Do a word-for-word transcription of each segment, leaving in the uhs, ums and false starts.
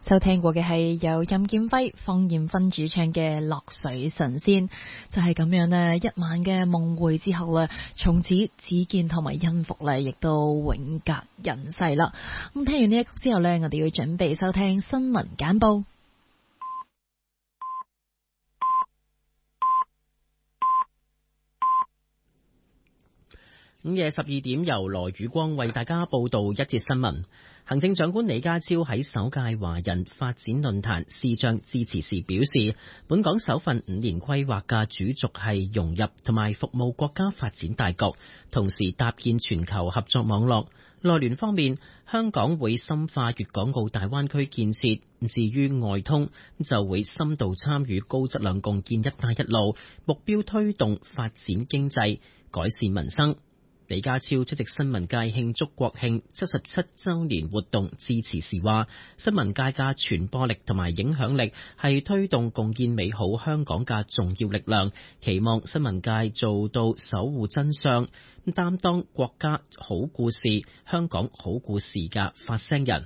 收聽過嘅係由任劍輝、方艷芬主唱嘅《落水神仙》，就係咁樣咧，一晚嘅夢回之後咧，從此子健同埋殷福咧，亦都永隔人世啦。咁聽完呢一曲之後咧，我哋要準備收聽新聞簡報。 午夜十二點，由羅宇光為大家報道一節新聞。行政長官李家超喺首屆華人發展論壇視像致辭時表示，本港首份五年規劃嘅主軸係融入同埋服務國家發展大局，同時搭建全球合作網絡。內聯方面，香港會深化粵港澳大灣區建設，至於外通就會深度參與高質量共建一帶一路，目標推動發展經濟，改善民生。李家超出席新聞界慶祝國慶七十七週年活動致辭時話，新聞界嘅傳播力同埋影響力係推動共建美好香港嘅重要力量，期望新聞界做到守護真相，擔當國家好故事、香港好故事嘅發聲人。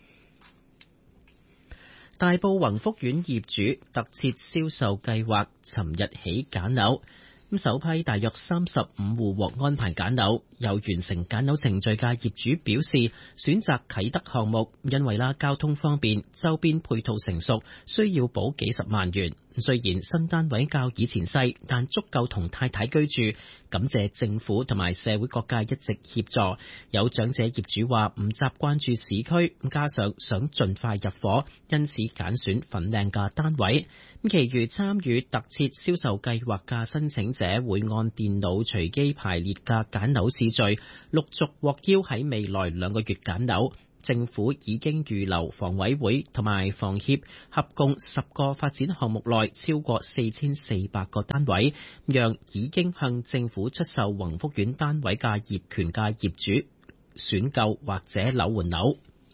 大埔宏福苑業主特設銷售計劃尋日起揀樓。咁首批大約三十五戶獲安排揀樓，有完成揀樓程序嘅業主表示選擇啟德項目，因為啦交通方便，周邊配套成熟，需要補幾十萬元。雖然新單位較以前細，但足夠同太太居住。感謝政府同埋社會各界一直協助。有長者業主話唔習慣住市區，加上想盡快入伙，因此揀選粉嶺嘅單位。咁，其餘參與特設銷售計劃嘅申請者會按電腦隨機排列嘅揀樓次序，陸續獲邀喺未來兩個月揀樓。政府已經預留房委會同埋房協合共十個發展項目內超過四千四百個單位，讓已經向政府出售宏福苑單位嘅業權嘅業主選購或者樓換樓。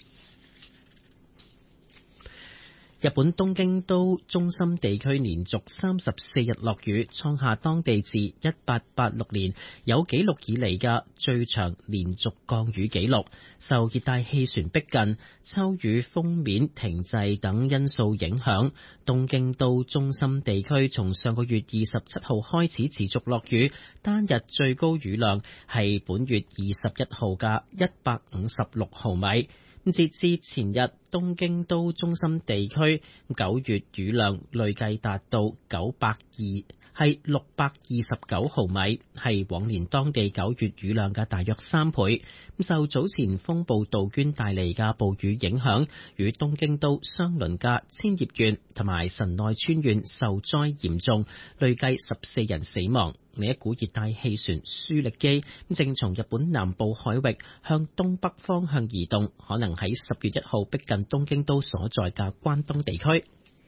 日本東京都中心地區連續三十四日落雨，創下當地自一八八六年有紀錄以嚟嘅最長連續降雨紀錄。受熱帶氣旋逼近、秋雨鋒面停滯等因素影響，東京都中心地區從上個月二十七號開始持續落雨，單日最高雨量係本月二十一號嘅一百五十六毫米。截至前日，東京都中心地區九月雨量累計達到九百二，係六百二十九毫米，係往年當地九月雨量嘅大約三倍。受早前風暴杜鵑帶嚟嘅暴雨影響，與東京都相鄰嘅千葉縣同埋神奈川縣受災嚴重，累計十四人死亡。另一股熱帶氣旋舒力基正從日本南部海域向東北方向移動，可能喺十月一號逼近東京都所在嘅關東地區。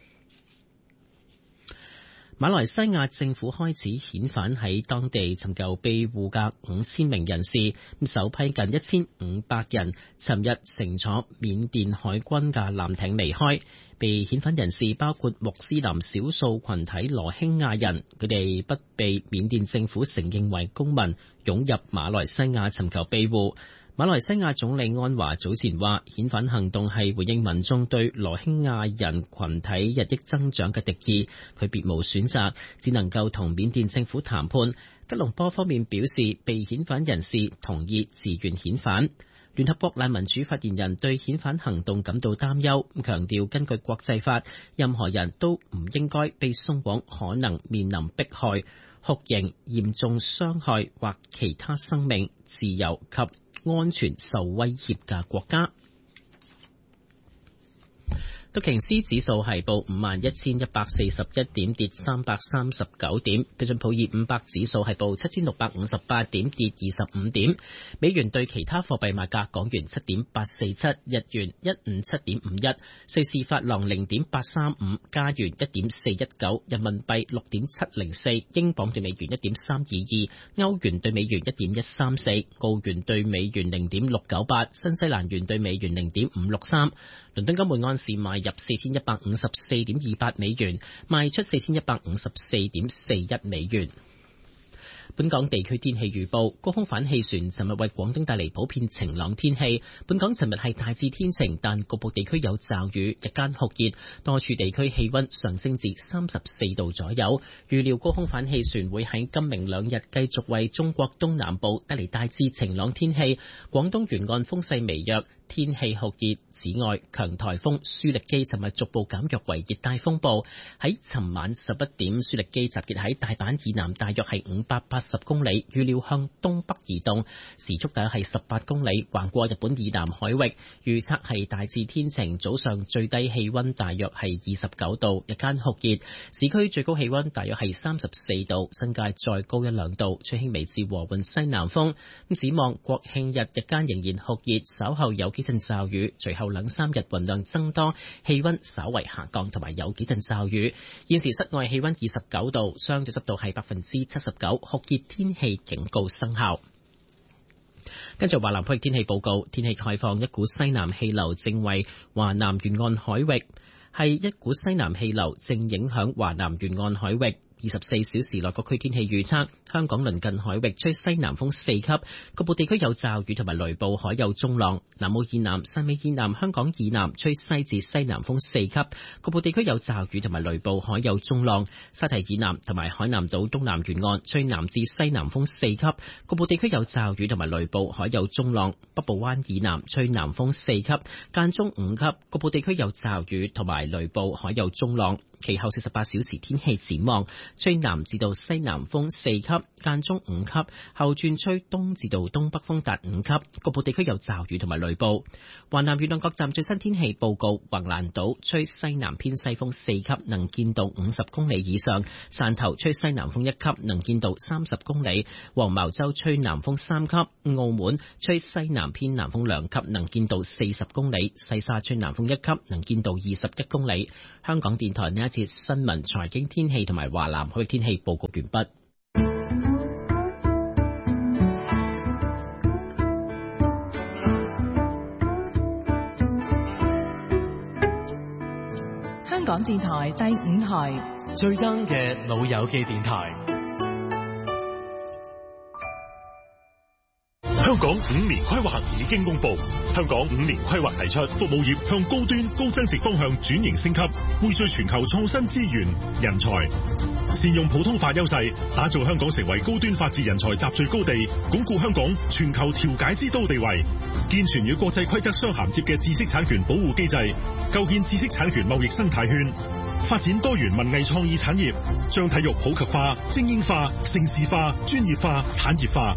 馬來西亞政府開始遣返喺當地尋求庇護嘅五千名人士，首批近一千五百人尋日乘坐緬甸海軍嘅艦艇離開。被遣返人士包括穆斯林少數群體羅興亞人，佢哋不被緬甸政府承認為公民，湧入馬來西亞尋求庇護。馬來西亞總理安華早前話，遣返行動係回應民眾對羅興亞人群體日益增長嘅敵意，佢別無選擇，只能夠同緬甸政府談判。吉隆坡方面表示，被遣返人士同意自願遣返。聯合國難民署發言人對遣返行動感到擔憂，強調根據國際法，任何人都唔應該被送往可能面臨迫害、酷刑、嚴重傷害或其他生命、自由及安全受威脅嘅國家。道瓊斯指數係報五萬一千一百四十一點，跌三百三十九點。標準普爾五百指數係報七千六百五十八點，跌二十五點。美元對其他貨幣賣價：港元七點八四七，日元一五七點五一，瑞士法郎零點八三五，加元一點四一九，人民幣六點七零四，英鎊對美元一點三二二，歐元對美元一點一三四，澳元對美元零點六九八，新西蘭元對美元零點五六三。倫敦金每安士買入四千一百五十四點二八美元，賣出四千一百五十四點四一美元。 本港地區天氣預報，高空反氣旋尋日為廣東帶嚟普遍晴朗天氣。本港尋日係大致天晴，但局部地區有驟雨，日間酷熱，多處地區氣溫上升至三十四度左右。預料高空反氣旋會喺今明兩日繼續為中國東南部帶嚟大致晴朗天氣。廣東沿岸風勢微弱，天氣酷熱。此外，強颱風舒力基尋日逐步減弱為熱帶風暴。喺尋晚十一點，舒力基集結喺大阪以南大約係五百八十公里，預料向東北移動，時速大約係十八公里，橫過日本以南海域。預測係大致天晴，早上最低氣溫大約係二十九度，日間酷熱，市區最高氣溫大約係三十四度，新界再高一兩度，吹輕微至和緩西南風。咁展望國慶日日間仍然酷熱，稍後有幾陣驟雨，隨後兩三日雲量增多，氣溫稍為下降，同埋有幾陣驟雨。現時室外氣溫二十九度，相對濕度係百分之七十九，酷熱天氣警告生效。跟住華南區域天氣報告，天氣概況，一股西南氣流正為華南沿岸海域，係一股西南氣流正影響華南沿岸海域。二十四小時內各區天氣預測：香港鄰近海域吹西南風四級，局部地區有驟雨同埋雷暴，海有中浪。南澳以南、汕尾以南、香港以南吹西至西南風四級，局部地區有驟雨同埋雷暴，海有中浪。沙堤以南同埋海南島東南沿岸吹南至西南風四級，局部地區有驟雨同埋雷暴，海有中浪。北部灣以南吹南風四級，間中五級，局部地區有驟雨同埋雷暴，海有中浪。其後四十八小時天氣展望，吹南至到西南風四級，間中五級，後轉吹東至到東北風達五級，局部地區有驟雨同埋雷暴。華南沿岸各站最新天氣報告：橫瀾島吹西南偏西風四級，能見度五十公里以上；汕頭吹西南風一級，能見度三十公里；黃茅洲吹南風三級；澳門吹西南偏南風兩級，能見度四十公里；西沙吹南風一級，能見度二十一公里。香港電台呢一節新聞、財經、天氣同埋華南海域天氣報告完畢。 香港電台第五台最 young 嘅老友記電台。 香港五年規劃已經公布，香港五年規劃提出服務業向高端高增值方向轉型升級，匯聚全球創新資源人才，善用普通法優勢，打造香港成為高端法治人才集聚高地，鞏固香港全球調解之都地位，健全與國際規則相銜接嘅知識產權保護機制，構建知識產權貿易生態圈，發展多元文藝創意產業，將體育普及化、精英化、盛事化、專業化、產業化。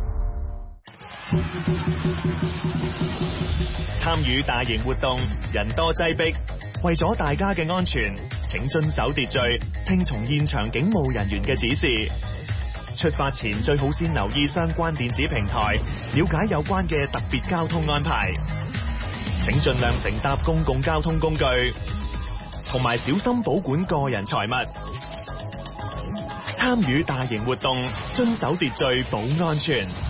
參與大型活動，人多擠迫，為咗大家嘅安全，請遵守秩序，聽從現場警務人員嘅指示。出發前最好先留意相關電子平台，了解有關嘅特別交通安排。請盡量乘搭公共交通工具，同埋小心保管個人財物。參與大型活動，遵守秩序，保安全。